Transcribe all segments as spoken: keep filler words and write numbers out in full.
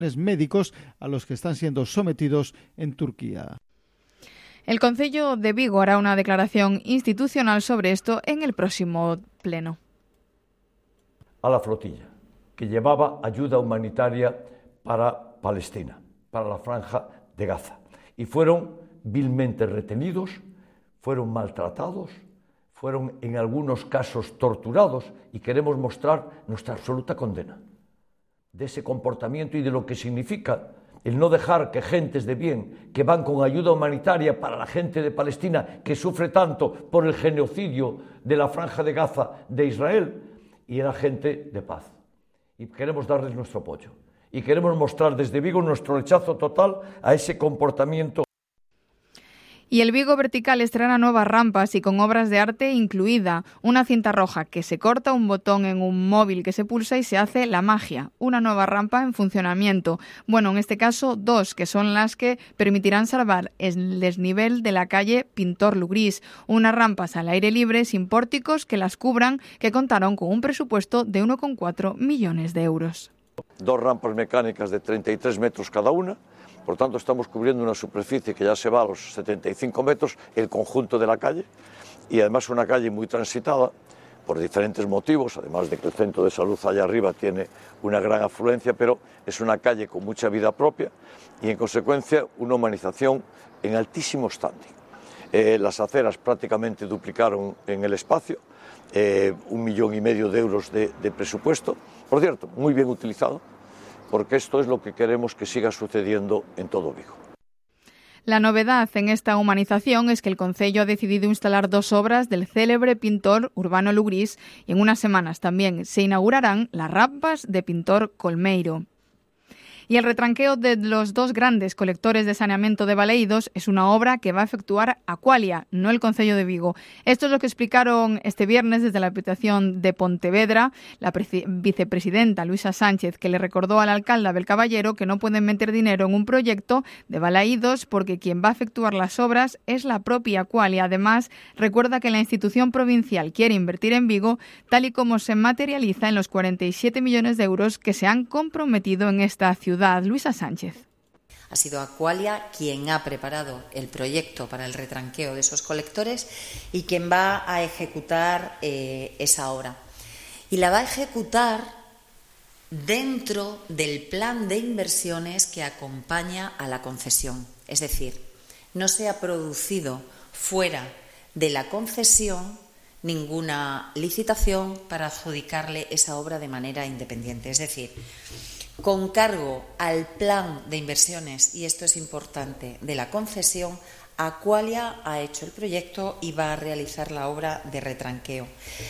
médicos a los que están siendo sometidos en Turquía. El Concello de Vigo hará una declaración institucional sobre esto en el próximo pleno. A la flotilla, que llevaba ayuda humanitaria para Palestina, para la Franja de Gaza, y fueron vilmente retenidos, fueron maltratados, fueron en algunos casos torturados, y queremos mostrar nuestra absoluta condena de ese comportamiento y de lo que significa el no dejar que gentes de bien, que van con ayuda humanitaria para la gente de Palestina, que sufre tanto por el genocidio de la Franja de Gaza de Israel, y era gente de paz. Y queremos darles nuestro apoyo. Y queremos mostrar desde Vigo nuestro rechazo total a ese comportamiento. Y el Vigo Vertical estrena nuevas rampas y con obras de arte incluida. Una cinta roja que se corta, un botón en un móvil que se pulsa y se hace la magia. Una nueva rampa en funcionamiento. Bueno, en este caso dos, que son las que permitirán salvar el desnivel de la calle Pintor Lugrís. Unas rampas al aire libre sin pórticos que las cubran, que contaron con un presupuesto de uno coma cuatro millones de euros. Dos rampas mecánicas de treinta y tres metros cada una. Por tanto, estamos cubriendo una superficie que ya se va a los setenta y cinco metros, el conjunto de la calle, y además una calle muy transitada por diferentes motivos, además de que el centro de salud allá arriba tiene una gran afluencia, pero es una calle con mucha vida propia y, en consecuencia, una humanización en altísimo standing. Eh, las aceras prácticamente duplicaron en el espacio, eh, un millón y medio de euros de, de presupuesto, por cierto, muy bien utilizado, porque esto es lo que queremos que siga sucediendo en todo Vigo. La novedad en esta humanización es que el Concello ha decidido instalar dos obras del célebre pintor Urbano Lugrís y en unas semanas también se inaugurarán las rampas de Pintor Colmeiro. Y el retranqueo de los dos grandes colectores de saneamiento de Baleidos es una obra que va a efectuar Aqualia, no el Concello de Vigo. Esto es lo que explicaron este viernes desde la Diputación de Pontevedra la vicepresidenta Luisa Sánchez, que le recordó al alcalde Abel Caballero que no pueden meter dinero en un proyecto de Baleidos porque quien va a efectuar las obras es la propia Aqualia. Además, recuerda que la institución provincial quiere invertir en Vigo tal y como se materializa en los cuarenta y siete millones de euros que se han comprometido en esta ciudad. Luisa Sánchez. Ha sido Aqualia quien ha preparado el proyecto para el retranqueo de esos colectores y quien va a ejecutar eh, esa obra. Y la va a ejecutar dentro del plan de inversiones que acompaña a la concesión. Es decir, no se ha producido fuera de la concesión ninguna licitación para adjudicarle esa obra de manera independiente. Es decir, con cargo al plan de inversiones, y esto es importante, de la concesión, Aqualia ha hecho el proyecto y va a realizar la obra de retranqueo.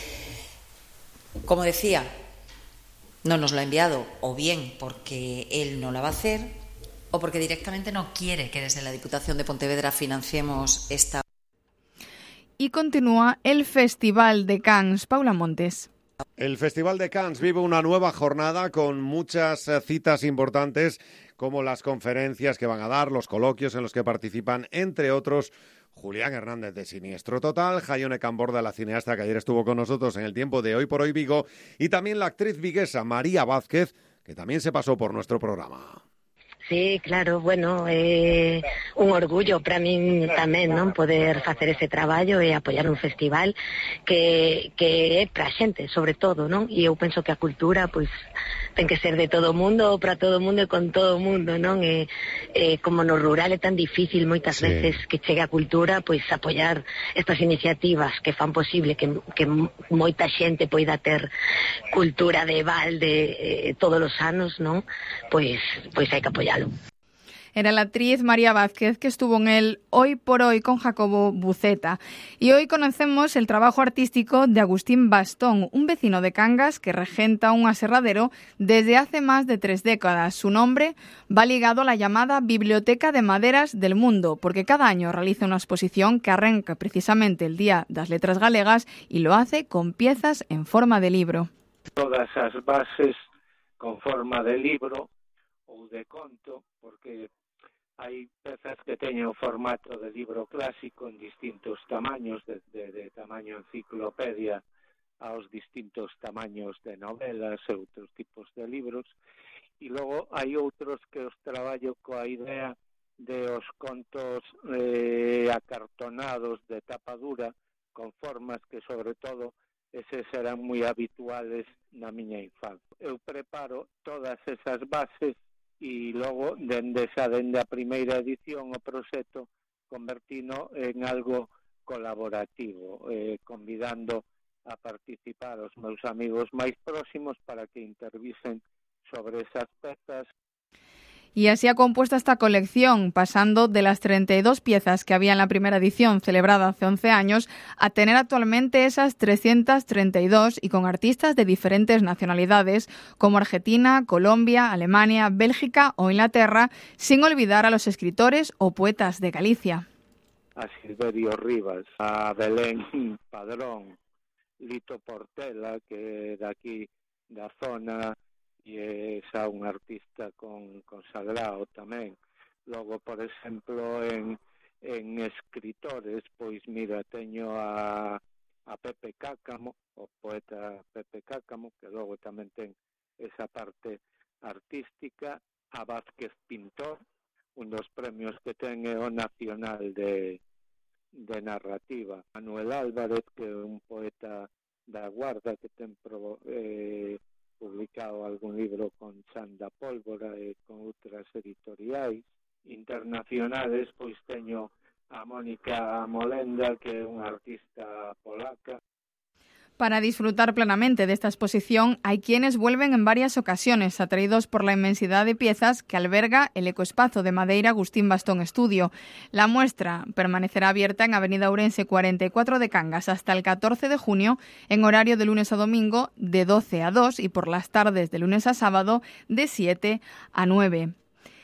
Como decía, no nos lo ha enviado, o bien porque él no la va a hacer, o porque directamente no quiere que desde la Diputación de Pontevedra financiemos esta. Y continúa el Festival de Cannes. Paula Montes. El Festival de Cannes vive una nueva jornada con muchas citas importantes, como las conferencias que van a dar, los coloquios en los que participan, entre otros, Julián Hernández de Siniestro Total, Jaione Camborda, la cineasta que ayer estuvo con nosotros en el tiempo de Hoy por Hoy Vigo, y también la actriz viguesa María Vázquez, que también se pasó por nuestro programa. Sí, claro, bueno, é un orgullo para min tamén, non, poder facer ese traballo e apoiar un festival que, que é para a xente, sobre todo, non? E eu penso que a cultura, pois, ten que ser de todo o mundo, para todo o mundo e con todo o mundo, non? E, e como no rural é tan difícil moitas sí. veces que chegue a cultura, pois apoiar estas iniciativas que fan posible que, que moita xente poida ter cultura de balde eh, todos os anos, non? Pois, pois hai que apoiar. Era la actriz María Vázquez, que estuvo en el Hoy por Hoy con Jacobo Buceta. Y hoy conocemos el trabajo artístico de Agustín Bastón, un vecino de Cangas que regenta un aserradero desde hace más de tres décadas. Su nombre va ligado a la llamada Biblioteca de Maderas del Mundo, porque cada año realiza una exposición que arranca precisamente el Día das Letras Galegas y lo hace con piezas en forma de libro. Todas as bases con forma de libro ou de conto, porque hai pezas que teñen o formato de libro clásico en distintos tamaños, de, de, de tamaño enciclopedia aos distintos tamaños de novelas e outros tipos de libros, E logo hai outros que os traballo coa idea de os contos eh, acartonados de tapa dura, con formas que, sobre todo, eses eran moi habituales na miña infancia. Eu preparo todas esas bases e logo, dende esa, dende a primeira edición, o proxecto convertino en algo colaborativo, eh, convidando a participar os meus amigos máis próximos para que intervisen sobre esas pezas. Y así ha compuesto esta colección, pasando de las treinta y dos piezas que había en la primera edición, celebrada hace once años, a tener actualmente esas trescientas treinta y dos y con artistas de diferentes nacionalidades, como Argentina, Colombia, Alemania, Bélgica o Inglaterra, sin olvidar a los escritores o poetas de Galicia. A Silverio Rivas, a Belén Padrón, Lito Portela, que de aquí, da zona, e é xa un artista con, consagrado tamén. Logo, por exemplo, en, en escritores, pois mira, teño a, a Pepe Cáccamo, o poeta Pepe Cáccamo, que logo tamén ten esa parte artística, a Vázquez Pintor, un dos premios que ten é o Nacional de, de Narrativa. Manuel Álvarez, que é un poeta da Guarda, que ten pro, eh, publicado algún libro con Xanda Pólvora e con outras editoriais internacionales, pois teño a Mónica Molenda, que é unha artista polaca. Para disfrutar plenamente de esta exposición, hay quienes vuelven en varias ocasiones, atraídos por la inmensidad de piezas que alberga el ecoespacio de Madeira Agustín Bastón Estudio. La muestra permanecerá abierta en Avenida Ourense cuarenta y cuatro de Cangas hasta el catorce de junio, en horario de lunes a domingo de doce a dos y por las tardes de lunes a sábado de siete a nueve.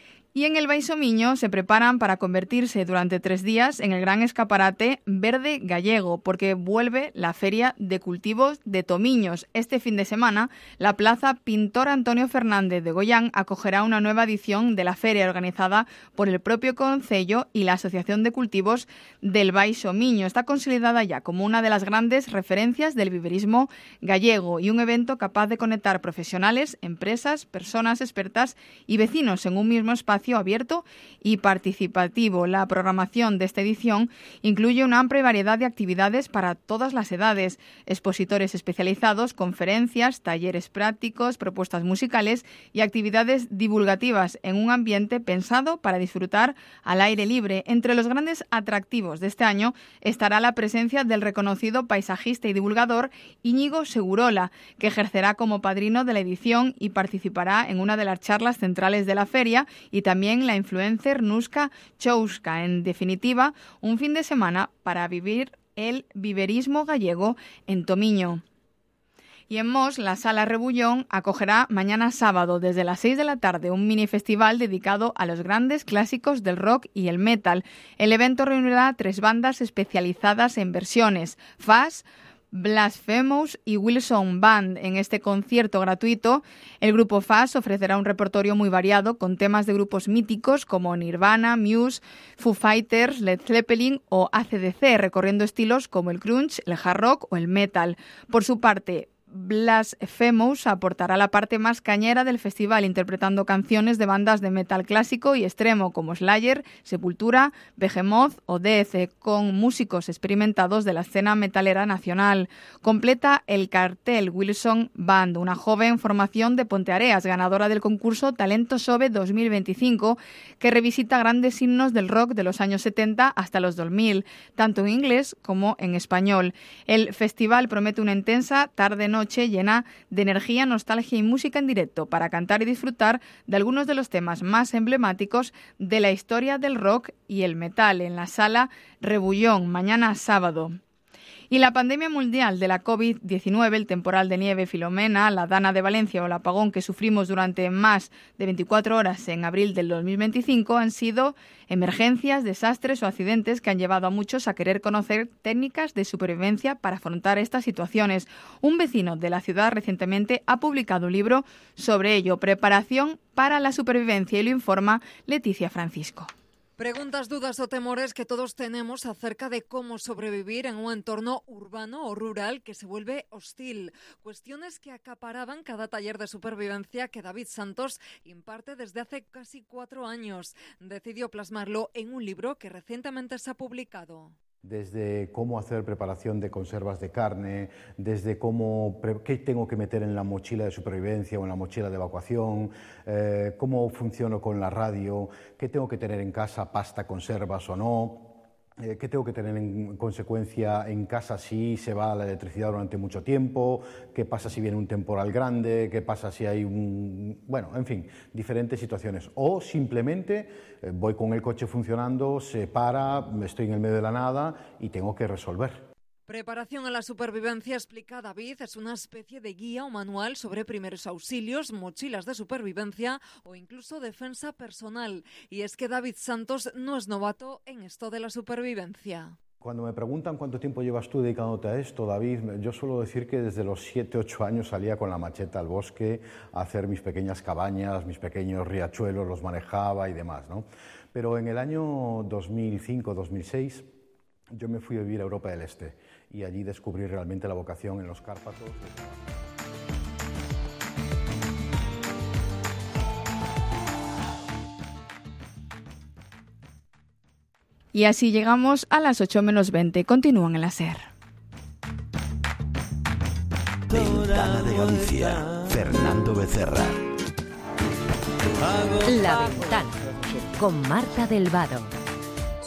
Y en el Baixo Miño se preparan para convertirse durante tres días en el gran escaparate verde gallego, porque vuelve la Feria de Cultivos de Tomiños. Este fin de semana, la Plaza Pintor Antonio Fernández de Goián acogerá una nueva edición de la feria organizada por el propio Concello y la Asociación de Cultivos del Baixo Miño. Está consolidada ya como una de las grandes referencias del viverismo gallego y un evento capaz de conectar profesionales, empresas, personas expertas y vecinos en un mismo espacio abierto y participativo. La programación de esta edición incluye una amplia variedad de actividades para todas las edades, expositores especializados, conferencias, talleres prácticos, propuestas musicales y actividades divulgativas en un ambiente pensado para disfrutar al aire libre. Entre los grandes atractivos de este año estará la presencia del reconocido paisajista y divulgador Íñigo Segurola, que ejercerá como padrino de la edición y participará en una de las charlas centrales de la feria, y también la influencer Nuska Chouska. En definitiva, un fin de semana para vivir el viverismo gallego en Tomiño. Y en Mos, la Sala Rebullón acogerá mañana sábado desde las seis de la tarde un mini festival dedicado a los grandes clásicos del rock y el metal. El evento reunirá tres bandas especializadas en versiones: Fuzz, Blasphemous y Wilson Band. En este concierto gratuito, el grupo Fuzz ofrecerá un repertorio muy variado con temas de grupos míticos como Nirvana, Muse, Foo Fighters, Led Zeppelin o A C D C, recorriendo estilos como el grunge, el hard rock o el metal. Por su parte, Blasphemous aportará la parte más cañera del festival, interpretando canciones de bandas de metal clásico y extremo como Slayer, Sepultura, Behemoth o Death, con músicos experimentados de la escena metalera nacional. Completa el cartel Wilson Band, una joven formación de Ponteareas, ganadora del concurso Talento Xove dos mil veinticinco, que revisita grandes himnos del rock de los años setenta hasta los dos mil, tanto en inglés como en español. El festival promete una intensa tarde-noche noche llena de energía, nostalgia y música en directo para cantar y disfrutar de algunos de los temas más emblemáticos de la historia del rock y el metal en la Sala Rebullón, mañana sábado. Y la pandemia mundial de la covid diecinueve, el temporal de nieve Filomena, la Dana de Valencia o el apagón que sufrimos durante más de veinticuatro horas en abril del dos mil veinticinco han sido emergencias, desastres o accidentes que han llevado a muchos a querer conocer técnicas de supervivencia para afrontar estas situaciones. Un vecino de la ciudad recientemente ha publicado un libro sobre ello, Preparación para la Supervivencia, y lo informa Leticia Francisco. Preguntas, dudas o temores que todos tenemos acerca de cómo sobrevivir en un entorno urbano o rural que se vuelve hostil. Cuestiones que acaparaban cada taller de supervivencia que David Santos imparte desde hace casi cuatro años. Decidió plasmarlo en un libro que recientemente se ha publicado. Desde cómo hacer preparación de conservas de carne, desde cómo, qué tengo que meter en la mochila de supervivencia o en la mochila de evacuación, eh, cómo funciono con la radio, qué tengo que tener en casa, pasta, conservas o no, eh, qué tengo que tener en consecuencia en casa si se va la electricidad durante mucho tiempo, qué pasa si viene un temporal grande, qué pasa si hay un... bueno, en fin, diferentes situaciones. O simplemente eh, voy con el coche funcionando, se para, estoy en el medio de la nada y tengo que resolver. Preparación a la supervivencia, explica David, es una especie de guía o manual sobre primeros auxilios, mochilas de supervivencia o incluso defensa personal. Y es que David Santos no es novato en esto de la supervivencia. Cuando me preguntan cuánto tiempo llevas tú dedicándote a esto, David, yo suelo decir que desde los siete, ocho años salía con la macheta al bosque a hacer mis pequeñas cabañas, mis pequeños riachuelos, los manejaba y demás, ¿no? Pero en el año dos mil cinco, dos mil seis yo me fui a vivir a Europa del Este y allí descubrí realmente la vocación en los Cárpatos. Y así llegamos a las ocho menos veinte. Continúan en la SER. Ventana de Galicia, Fernando Becerra. La Ventana, con Marta del Vado.